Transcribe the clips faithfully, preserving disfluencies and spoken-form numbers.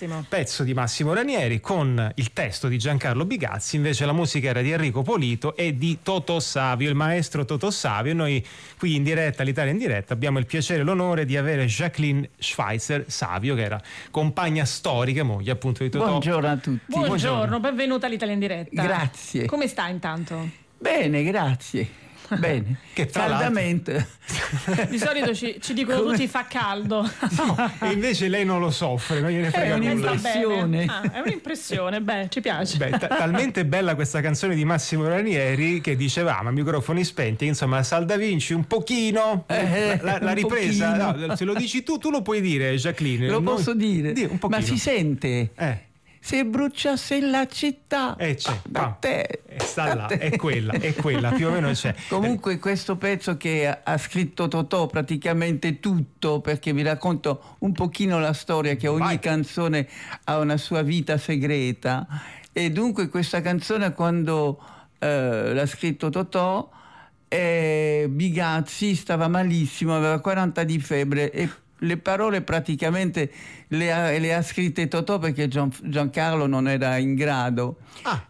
Massimo. Pezzo di Massimo Ranieri con il testo di Giancarlo Bigazzi, invece la musica era di Enrico Polito e di Totò Savio, il maestro Totò Savio. E noi qui in diretta, l'Italia in diretta, abbiamo il piacere e l'onore di avere Jacqueline Schweitzer Savio, che era compagna storica, moglie appunto di Totò. Buongiorno a tutti. Buongiorno, Buongiorno. benvenuta all'Italia in diretta. Grazie. Come sta intanto? Bene, grazie. Bene, Che tra caldamente. Di solito ci, ci dicono Come? tutti fa caldo. No, e invece lei non lo soffre, non gliene frega È nulla. un'impressione. Ah, è un'impressione, beh, ci piace. Beh, t- talmente bella questa canzone di Massimo Ranieri che dicevamo a microfoni spenti, insomma, Sal da Vinci un pochino, Eh, la, la un ripresa, pochino. no, se lo dici tu, tu lo puoi dire, Jacqueline. Lo Noi- posso dire? Di, un pochino. Ma si sente? Eh. Se bruciasse la città. Eh, c'è, da qua. te. Eh, sta da là, te. è quella, è quella, più o meno c'è. Comunque questo pezzo che ha- ha scritto Totò praticamente tutto, perché vi racconto un pochino la storia, che ogni Vai. canzone ha una sua vita segreta, e dunque questa canzone quando eh, l'ha scritto Totò, eh, Bigazzi stava malissimo, aveva quaranta di febbre e le parole praticamente le ha, le ha scritte Totò perché Gian- Giancarlo non era in grado. Ah,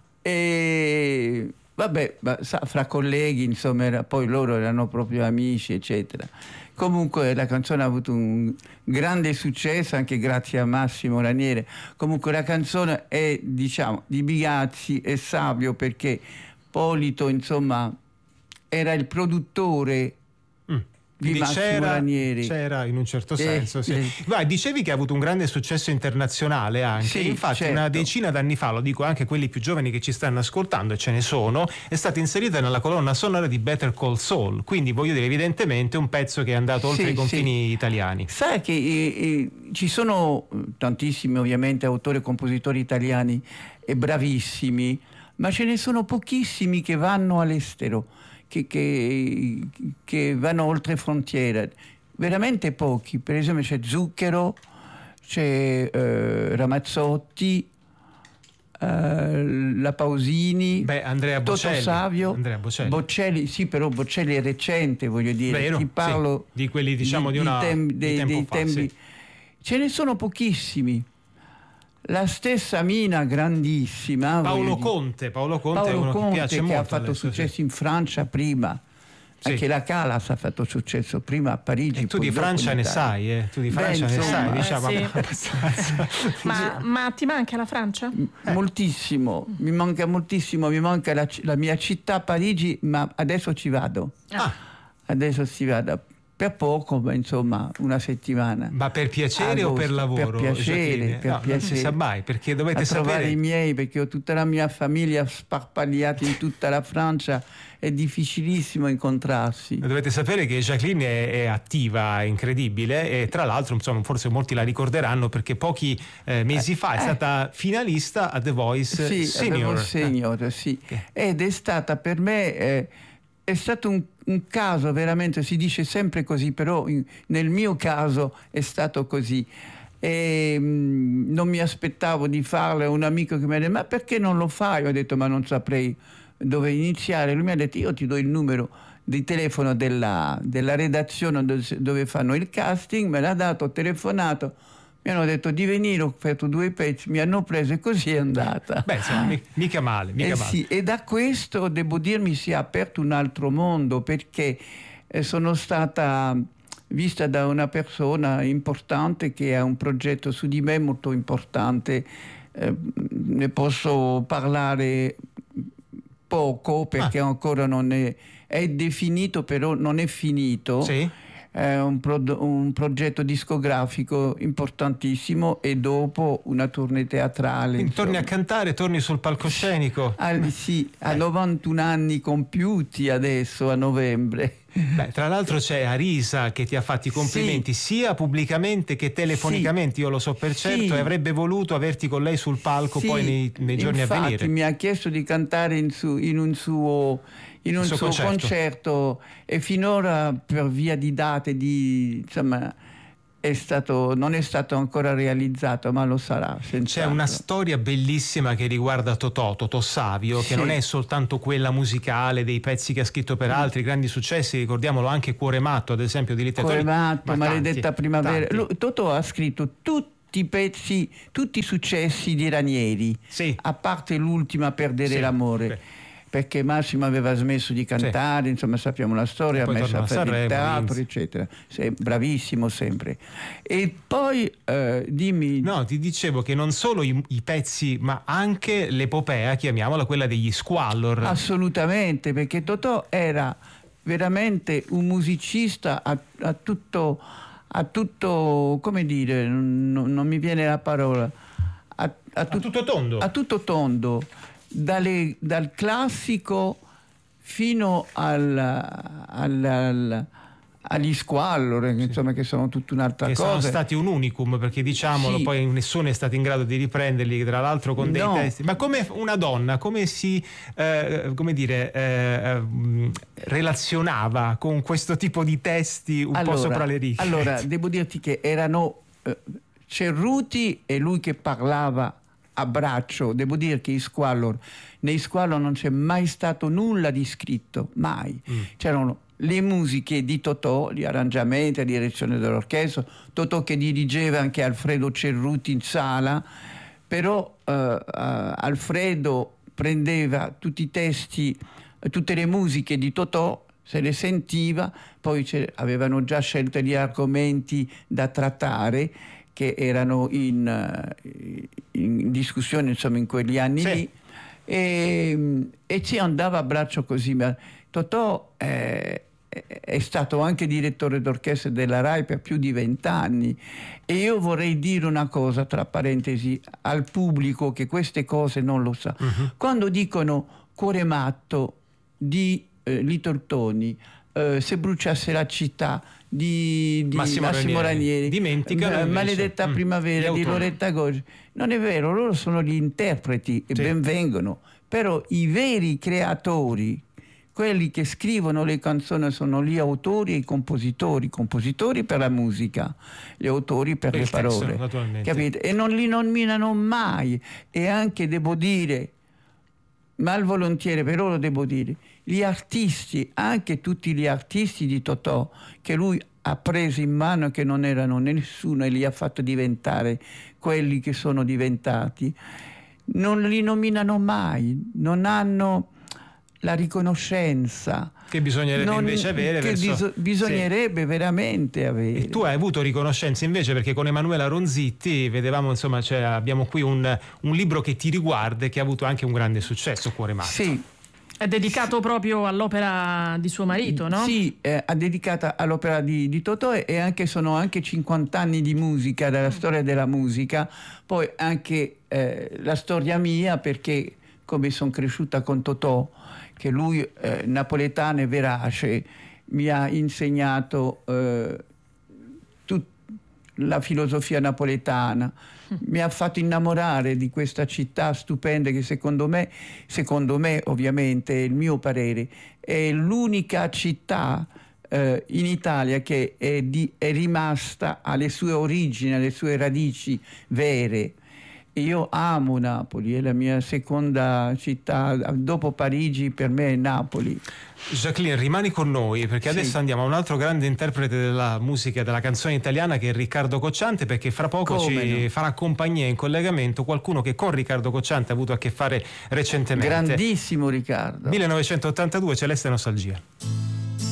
E vabbè, ma sa, fra colleghi, insomma, era, poi loro erano proprio amici, eccetera. Comunque la canzone ha avuto un grande successo anche grazie a Massimo Ranieri. Comunque la canzone è, diciamo, di Bigazzi e Savio, perché Polito, insomma, era il produttore mm. di Quindi Massimo c'era, Ranieri. c'era in un certo Eh, senso, sì. eh. Vai, dicevi che ha avuto un grande successo internazionale anche. Sì, Infatti certo. una decina d'anni fa, lo dico anche a quelli più giovani che ci stanno ascoltando, e ce ne sono, è stata inserita nella colonna sonora di Better Call Saul. Quindi voglio dire, evidentemente un pezzo che è andato oltre Sì, i confini sì. italiani. Sai che eh, eh, ci sono tantissimi ovviamente autori e compositori italiani e bravissimi, ma ce ne sono pochissimi che vanno all'estero, che, che, che vanno oltre frontiera. Veramente pochi. Per esempio c'è Zucchero, c'è eh, Ramazzotti, eh, la Pausini, Beh, Andrea Totò Bocelli. Savio, Andrea Bocelli. Bocelli, sì, però Bocelli è recente, voglio dire. Vero, Ti parlo sì, di quelli, diciamo, di una- tem- di dei, tempo dei fa, tempi. sì. Ce ne sono pochissimi. La stessa Mina, grandissima. Paolo voglio dire. Conte, Paolo Conte è Paolo uno Conte che piace che molto ha fatto adesso, successo sì. in Francia prima. Sì. Anche la Calas ha fatto successo prima a Parigi. E tu poi di dopo Francia in ne Italia. sai, eh? Tu di Beh, Francia ne insomma, sai, eh, diciamo sì. abbastanza. Ma, ma ti manca la Francia? Eh. Moltissimo, mi manca moltissimo, mi manca la, la mia città Parigi, ma adesso ci vado. Ah, Adesso si vada per poco, ma insomma una settimana. ma per piacere o per Agosto, lavoro? Per piacere, Jacqueline? per No, piacere. non si sa mai, perché dovete a trovare sapere. i miei, perché ho tutta la mia famiglia sparpagliata in tutta la Francia, è difficilissimo incontrarsi. Dovete sapere che Jacqueline è, è attiva, è incredibile, e tra l'altro, insomma, forse molti la ricorderanno perché pochi eh, mesi fa è eh. stata finalista a The Voice Sì, Senior. avevo il senior, sì. Che- Ed è stata per me eh, è stato un, un caso veramente, si dice sempre così, però in- nel mio caso è stato così. E, mh, non mi aspettavo di farlo. Un amico che mi ha detto: ma perché non lo fai? Ho detto: ma non saprei dove iniziare. Lui mi ha detto: io ti do il numero di telefono della, della redazione dove, dove fanno il casting. Me l'ha dato, ho telefonato, mi hanno detto di venire, ho fatto due pezzi, mi hanno preso e così è andata. Beh, insomma, mi- mica male, mica Eh male. sì, e da questo devo dirmi si è aperto un altro mondo, perché eh, sono stata vista da una persona importante che ha un progetto su di me molto importante. Eh, ne posso parlare poco perché Ah. ancora non è, è definito, però non è finito. Sì? È un, pro- un progetto discografico importantissimo e dopo una tournée teatrale. Quindi torni a insomma. cantare, torni sul palcoscenico. Ah, sì, ha novantuno anni compiuti adesso a novembre. Beh, tra l'altro c'è Arisa che ti ha fatto i complimenti sia pubblicamente che telefonicamente, Sì. io lo so per certo, Sì. e avrebbe voluto averti con lei sul palco Sì, poi nei, nei giorni infatti, a venire. mi ha chiesto di cantare in, su- in un suo, in un suo suo concerto. concerto. E finora, per via di date, di, insomma, è stato, non è stato ancora realizzato, ma lo sarà. C'è senz'altro. una storia bellissima che riguarda Totò, Totò Savio, che Sì. non è soltanto quella musicale dei pezzi che ha scritto per altri, grandi successi, ricordiamolo anche Cuore Matto, ad esempio, di Rita Cuore Toni, Matto, ma Maledetta tanti, Primavera. tanti. Lui- Totò ha scritto tutti tutti i pezzi, tutti i successi di Ranieri, sì. a parte l'ultima Perdere sì. l'amore. Beh. Perché Massimo aveva smesso di cantare, sì. insomma sappiamo la storia, ha messo a fare il teatro, eccetera. Sei bravissimo sempre. E poi eh, dimmi... No, ti dicevo che non solo i, i pezzi, ma anche l'epopea, chiamiamola quella degli Squallor. Assolutamente, perché Totò era veramente un musicista a, a tutto, a tutto, come dire, non, non mi viene la parola. A, a, tut, a tutto tondo. A tutto tondo. Dalle, dal classico fino al, al, al, agli Squallor, sì. insomma, che sono tutta un'altra che cosa. Sono stati un unicum, perché diciamolo, sì. poi nessuno è stato in grado di riprenderli, tra l'altro con dei no. testi. Ma come una donna, come si eh, come dire eh, relazionava con questo tipo di testi un allora, po' sopra le righe? Allora, devo dirti che erano eh, Cerruti e lui che parlava a braccio. Devo dire che i Squallor, nei Squallor non c'è mai stato nulla di scritto, mai. Mm. C'erano le musiche di Totò, gli arrangiamenti, la direzione dell'orchestra, Totò che dirigeva anche Alfredo Cerruti in sala, però uh, uh, Alfredo prendeva tutti i testi, tutte le musiche di Totò, se le sentiva, poi avevano già scelto gli argomenti da trattare, che erano in, in discussione, insomma, in quegli anni sì. lì, e, e ci andava a braccio così. Ma Totò è, è stato anche direttore d'orchestra della Rai per più di vent'anni, e io vorrei dire una cosa, tra parentesi, al pubblico che queste cose non lo sa. Uh-huh. Quando dicono Cuore matto di eh, Little Tony, eh, Se bruciasse la città di, di Massimo, Massimo Ranieri, Ranieri. Dimenticano Maledetta mm. primavera di Loretta Goggi, non è vero, loro sono gli interpreti e sì. ben vengono, però i veri creatori, quelli che scrivono le canzoni, sono gli autori e i compositori, compositori per la musica, gli autori per, per le parole, testo, capite? E non li nominano mai. E anche, devo dire, malvolontieri, però lo devo dire, gli artisti, anche tutti gli artisti di Totò che lui ha preso in mano, che non erano nessuno, e li ha fatto diventare quelli che sono diventati, non li nominano mai, non hanno la riconoscenza che bisognerebbe non, invece avere che verso... bis- bisognerebbe sì. veramente avere. E tu hai avuto riconoscenza invece, perché con Emanuela Ronzitti vedevamo, insomma, cioè, abbiamo qui un, un libro che ti riguarda e che ha avuto anche un grande successo, Cuore matto. Sì. È dedicato proprio all'opera di suo marito, no? Sì, è dedicata all'opera di, di Totò, e anche sono anche cinquanta anni di musica, della storia della musica, poi anche eh, la storia mia, perché come sono cresciuta con Totò, che lui eh, napoletano e verace, mi ha insegnato eh, tut- la filosofia napoletana, mi ha fatto innamorare di questa città stupenda che secondo me, secondo me ovviamente, è il mio parere, è l'unica città eh, in Italia che è, di, è rimasta alle sue origini, alle sue radici vere. Io amo Napoli, è la mia seconda città, dopo Parigi per me è Napoli. Jacqueline, rimani con noi, perché sì. adesso andiamo a un altro grande interprete della musica, della canzone italiana, che è Riccardo Cocciante, perché fra poco Come ci no? farà compagnia in collegamento qualcuno che con Riccardo Cocciante ha avuto a che fare recentemente. Grandissimo Riccardo. millenovecentottantadue, Celeste Nostalgia.